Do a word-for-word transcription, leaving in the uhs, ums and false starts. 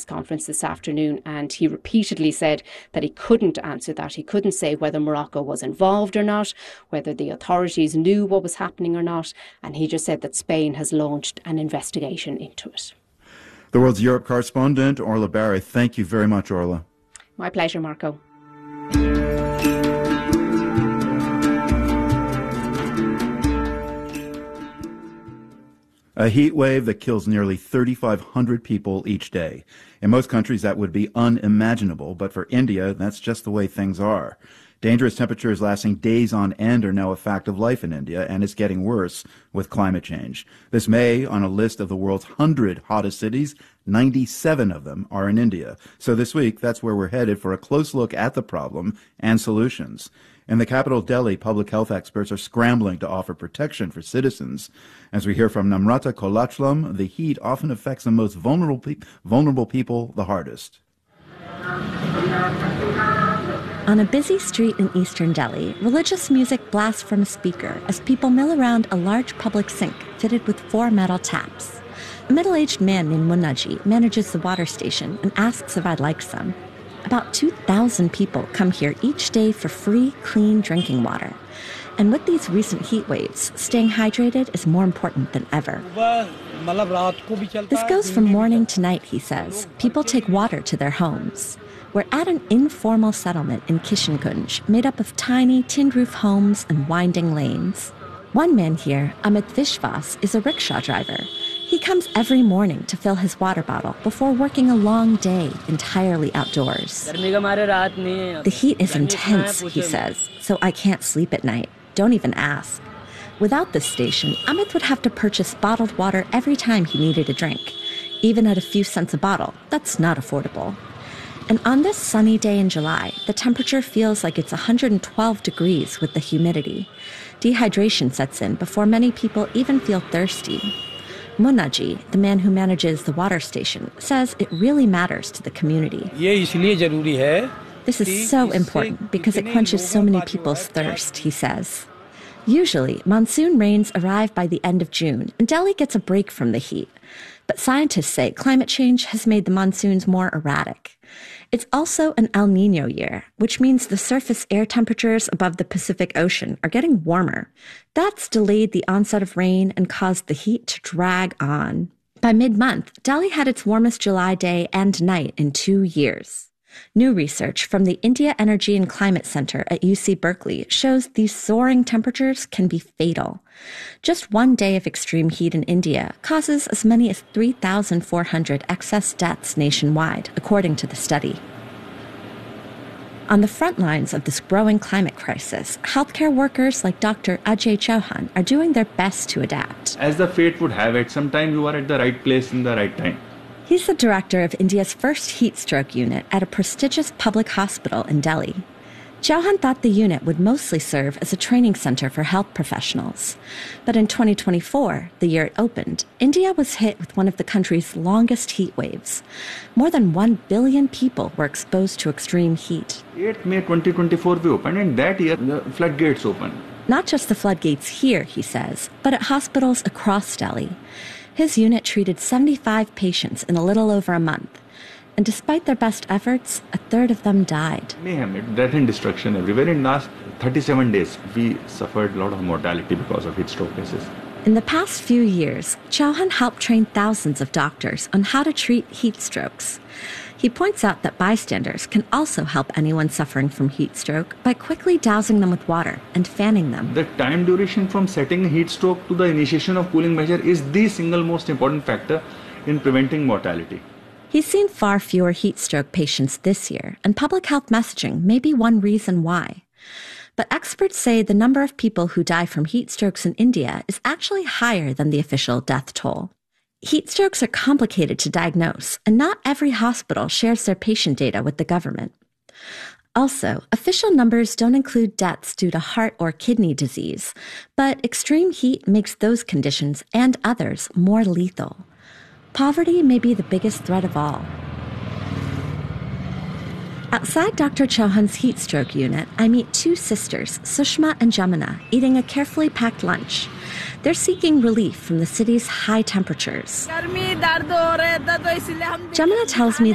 conference this afternoon, and he repeatedly said that he couldn't answer that. He couldn't say whether Morocco was involved or not, whether the authorities knew what was happening or not, and he just said that Spain has launched an investigation into it. The World's Europe correspondent, Orla Barry. Thank you very much, Orla. My pleasure, Marco. A heat wave that kills nearly thirty-five hundred people each day. In most countries, that would be unimaginable, but for India, that's just the way things are. Dangerous temperatures lasting days on end are now a fact of life in India, and it's getting worse with climate change. This May, on a list of the world's one hundred hottest cities, ninety-seven of them are in India. So this week, that's where we're headed for a close look at the problem and solutions. In the capital, Delhi, public health experts are scrambling to offer protection for citizens. As we hear from Namrata Kolachlam, the heat often affects the most vulnerable, pe- vulnerable people the hardest. On a busy street in eastern Delhi, religious music blasts from a speaker as people mill around a large public sink fitted with four metal taps. A middle-aged man named Munnaji manages the water station and asks if I'd like some. About two thousand people come here each day for free, clean drinking water. And with these recent heat waves, staying hydrated is more important than ever. This goes from morning to night, he says. People take water to their homes. We're at an informal settlement in Kishan Kunj, made up of tiny tin-roof homes and winding lanes. One man here, Amit Vishwas, is a rickshaw driver. He comes every morning to fill his water bottle before working a long day entirely outdoors. The heat is intense, he says, so I can't sleep at night. Don't even ask. Without this station, Amit would have to purchase bottled water every time he needed a drink. Even at a few cents a bottle, that's not affordable. And on this sunny day in July, the temperature feels like it's one hundred twelve degrees with the humidity. Dehydration sets in before many people even feel thirsty. Munnaji, the man who manages the water station, says it really matters to the community. This is so important because it quenches so many people's thirst, he says. Usually, monsoon rains arrive by the end of June, and Delhi gets a break from the heat. But scientists say climate change has made the monsoons more erratic. It's also an El Niño year, which means the surface air temperatures above the Pacific Ocean are getting warmer. That's delayed the onset of rain and caused the heat to drag on. By mid-month, Delhi had its warmest July day and night in two years. New research from the India Energy and Climate Center at U C Berkeley shows these soaring temperatures can be fatal. Just one day of extreme heat in India causes as many as three thousand four hundred excess deaths nationwide, according to the study. On the front lines of this growing climate crisis, healthcare workers like Doctor Ajay Chauhan are doing their best to adapt. As the fate would have it, sometimes you are at the right place in the right time. He's the director of India's first heat stroke unit at a prestigious public hospital in Delhi. Chauhan thought the unit would mostly serve as a training center for health professionals. But in twenty twenty-four, the year it opened, India was hit with one of the country's longest heat waves. More than one billion people were exposed to extreme heat. eighth of May twenty twenty-four we opened, and that year the floodgates opened. Not just the floodgates here, he says, but at hospitals across Delhi. His unit treated seventy-five patients in a little over a month. And despite their best efforts, a third of them died. Mayhem, death and destruction everywhere. In the last thirty-seven days, we suffered a lot of mortality because of heat stroke cases. In the past few years, Chauhan helped train thousands of doctors on how to treat heat strokes. He points out that bystanders can also help anyone suffering from heat stroke by quickly dousing them with water and fanning them. The time duration from setting a heat stroke to the initiation of cooling measure is the single most important factor in preventing mortality. He's seen far fewer heat stroke patients this year, and public health messaging may be one reason why. But experts say the number of people who die from heat strokes in India is actually higher than the official death toll. Heat strokes are complicated to diagnose, and not every hospital shares their patient data with the government. Also, official numbers don't include deaths due to heart or kidney disease, but extreme heat makes those conditions and others more lethal. Poverty may be the biggest threat of all. Outside Doctor Chauhan's heat stroke unit, I meet two sisters, Sushma and Jamuna, eating a carefully packed lunch. They're seeking relief from the city's high temperatures. Jamuna tells me